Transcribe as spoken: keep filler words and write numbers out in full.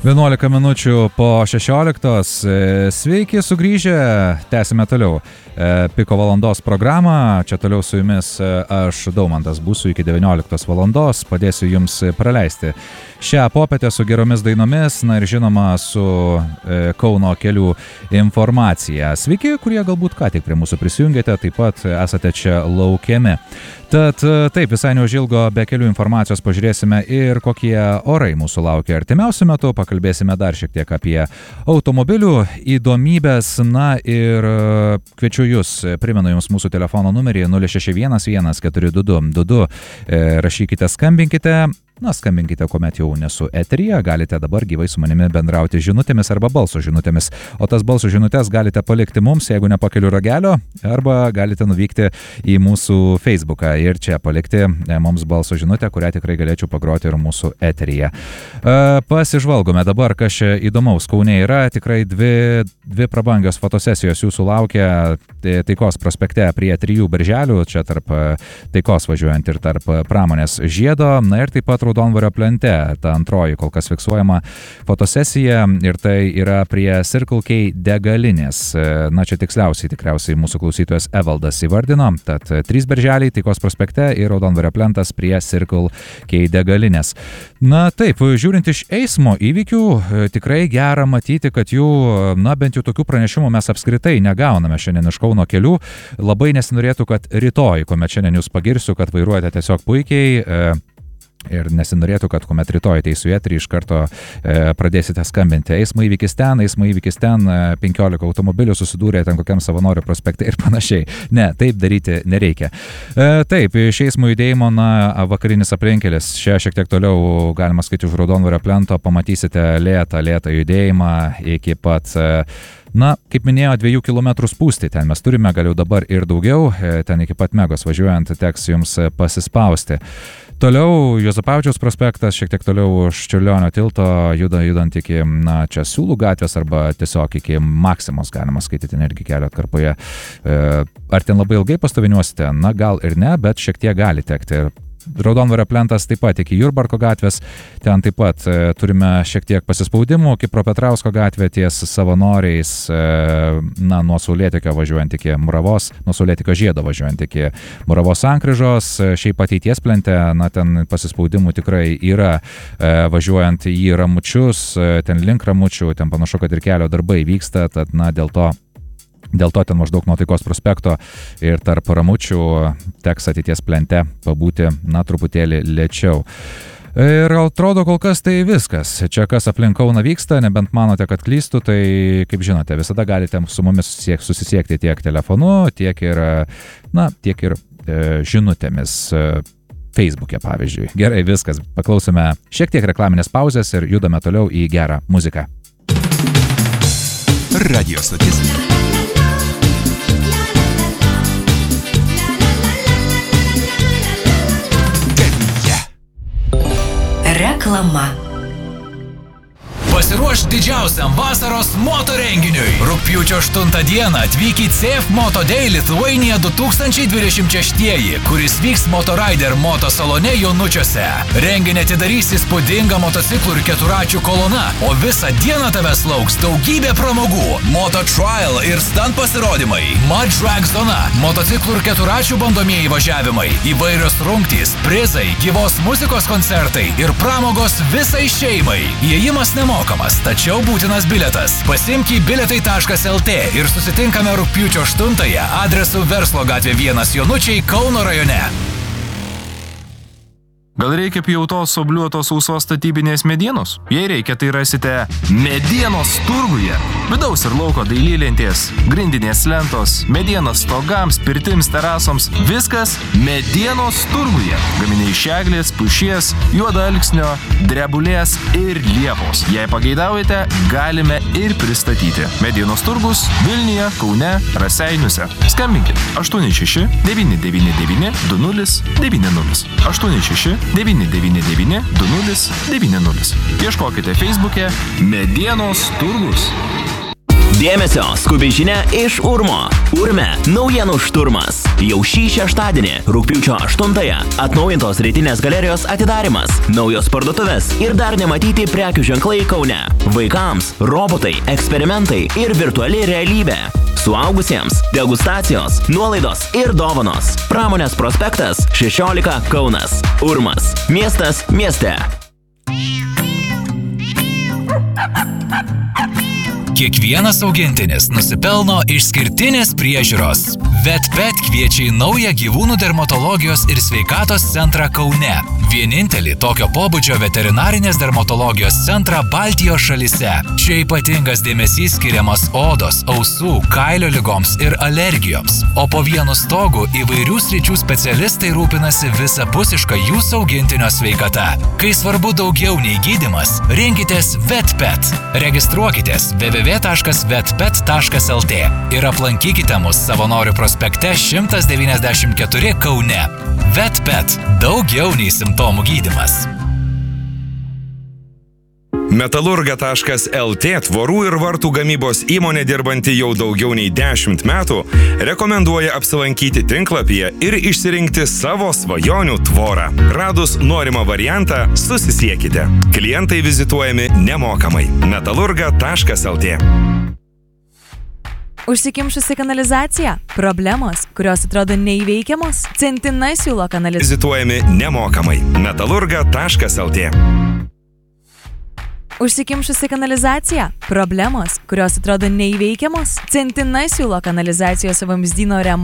vienuolika minučių po šešioliktos. Sveiki sugrįžę, tęsime toliau Piko valandos programą. Čia toliau su jumis aš, Daumantas, būsiu iki devynioliktos valandos, padėsiu jums praleisti šią popietę su geromis dainomis, na ir žinoma su Kauno kelių informacija. Sveiki, kurie galbūt ką tik prie mūsų prisijungėte, taip pat esate čia laukiami. Tad taip, visai neužilgo be kelių informacijos pažiūrėsime ir kokie orai mūsų laukia artimiausiu metu, pakalbėsime dar šiek tiek apie automobilių įdomybės, na ir kviečiu jūs, primenu jums mūsų telefono numerį nulis šeši vienas vienas keturi du du du du, rašykite, skambinkite. Na, skambinkite, kuomet jau nesu eteryje, galite dabar gyvai su manimi bendrauti žinutėmis arba balso žinutėmis, o tas balso žinutės galite palikti mums, jeigu nepakeliu ragelio, arba galite nuvykti į mūsų Facebooką ir čia palikti mums balso žinutę, kurią tikrai galėčiau pagroti ir mūsų eteryje. Pasižvalgome dabar, kas čia įdomaus. Kaune yra tikrai dvi, dvi prabangios fotosesijos jūsų laukia Taikos prospekte prie trijų Birželių, čia tarp Taikos važiuojant ir tarp Pramonės žiedo, na ir taip pat Raudondvario plente, ta antroji kol kas fiksuojama fotosesija, ir tai yra prie Circle K degalinės. Na, čia tiksliausiai tikriausiai mūsų klausytojas Evaldas įvardino, tad trys Birželiai Taikos prospekte ir Raudondvario plentas prie Circle K degalinės. Na taip, žiūrint iš eismo įvykių, tikrai gera matyti, kad jų, na bent jau tokių pranešimų mes apskritai negauname šiandien iš Kauno kelių. Labai nesinorėtų, kad rytoj, kuomet šiandien jūs pagirsiu, kad vairuojate tiesiog puikiai, ir nesinorėtų, kad kuomet rytoj ateisiu į eterį iš karto e, pradėsite skambinti. Eismo įvykis ten, eismo įvykis ten, penkiolika automobilių susidūrė ten kokiam Savanorių prospekte ir panašiai. Ne, taip daryti nereikia. E, taip, iš eismo judėjimo, na, vakarinis aplinkelis. Čia šiek tiek toliau, galima skaityti už Raudondvario plento, pamatysite lėtą, lėtą judėjimą iki pat... E, Na, kaip minėjo, dviejų kilometrų spūstį ten mes turime, gal jau dabar ir daugiau, ten iki pat Megos važiuojant teks jums pasispausti. Toliau Juozapavičiaus prospektas, šiek tiek toliau už Čiurlionio tilto, juda, judant iki, na, čia Siūlų gatvės arba tiesiog iki Maksimos, galima skaityti netgi kelio atkarpoje. Ar ten labai ilgai pastoviniuosite? Na, gal ir ne, bet šiek tiek gali tekti. Raudondvario plentas taip pat iki Jurbarko gatvės, ten taip pat e, turime šiek tiek pasispaudimų, Kipro-Petrausko gatvė ties Savanoriais, e, na, nuo Saulėtekio važiuojant iki Muravos, nuo Saulėtekio žiedo važiuojant iki Muravos sankryžos, e, šiaip ateities plente, na, ten pasispaudimų tikrai yra, e, važiuojant į Ramučius, e, ten link Ramučių, ten panašu, kad ir kelio darbai vyksta, tad, na, dėl to Dėl to ten maždaug nuo Taikos prospekto ir tarp Ramučių teks ateities plente pabūti, na, truputėlį lėčiau. Ir atrodo, kol kas tai viskas. Čia kas aplink Kauną vyksta, nebent manote, kad klystu, tai, kaip žinote, visada galite su mumis susisiekti tiek telefonu, tiek ir, na, tiek ir e, žinutėmis. Facebook'e, pavyzdžiui. Gerai, viskas. Paklausome šiek tiek reklaminės pauzės ir judame toliau į gerą muziką. Radio stotis. Reklama. Pasiruošk didžiausiam vasaros moto renginiui. Rugpjūčio aštuntą dieną atvyk į C F Moto Day Lithuania du tūkstančiai dvidešimt šeši, kuris vyks Motorider moto salone Jonučiuose. Renginį atidarys įspūdinga motociklų ir keturačių kolona, o visą dieną tavęs lauks daugybė pramogų. Moto Trial ir stand pasirodymai, Mud Drag zona, motociklų ir keturačių bandomieji važiavimai, įvairios rungtys, prizai, gyvos muzikos koncertai ir pramogos visai šeimai. Įėjimas nemokamas, tačiau būtinas biletas. Pasiimk į biletai taškas el t ir susitinkame rugpjūčio aštuntąją adresu Verslo gatvė vienas Jonučiai, Kauno rajone. Gal reikia pjautos obliuotos sausos statybinės medienos? Jei reikia, tai rasite Medienos turguje. Vidaus ir lauko dailylentės, grindinės lentos, medienos stogams, pirtims, terasoms. Viskas Medienos turguje. Gaminiai iš eglės, pušies, juodalksnio, drebulės ir liepos. Jei pageidaujate, galime ir pristatyti. Medienos turgus Vilniuje, Kaune, Raseiniuose. Skambinkit aštuoni šeši devyni devyni devyni du nulis devyni nulis. aštuoni šeši devyni devyni devyni du nulis devyni nulis. Ieškokite Facebook'e Medienos turgus. Dėmesio, skubi žinia iš Urmo. Urme naujienų šturmas. Jau šį šeštadienį, rugpjūčio aštuntąją, atnaujintos rytinės galerijos atidarimas, naujos parduotuvės ir dar nematyti prekių ženklai Kaune. Vaikams robotai, eksperimentai ir virtuali realybė. Suaugusiems degustacijos, nuolaidos ir dovanos. Pramonės prospektas šešiolika Kaunas. Urmas. Miestas mieste. Kiekvienas augintinis nusipelno išskirtinės priežiūros. VetPet kviečia į naują gyvūnų dermatologijos ir sveikatos centrą Kaune. Vienintelį tokio pobūdžio veterinarinės dermatologijos centrą Baltijos šalyse. Čia ypatingas dėmesys skiriamas odos, ausų, kailio ligoms ir alergijoms. O po vienu stogu įvairių sričių specialistai rūpinasi visapusiška jūsų augintinio sveikata. Kai svarbu daugiau nei gydymas, rinkitės VetPet. Registruokitės w w w taškas vetpet taškas l t ir aplankykite mus Savanorių prospekte šimtas devyniasdešimt keturi Kaune. VetPet. Daugiau nei simptomų gydymas. Metalurga taškas l t tvorų ir vartų gamybos įmonė dirbanti jau daugiau nei dešimt metų rekomenduoja apsilankyti tinklapyje ir išsirinkti savo svajonių tvorą. Radus norimą variantą, susisiekite. Klientai vizituojami nemokamai. Metalurga taškas l t. Užsikimšusi kanalizacija? Problemos, kurios atrodo neįveikiamos? Centina siūlo kanalizaciją. Vizituojami nemokamai. Metalurga taškas l t. Užsikimšusi kanalizacija? Problemos, kurios atrodo neįveikiamos? Centina siūlo kanalizacijos vamzdyno remontą.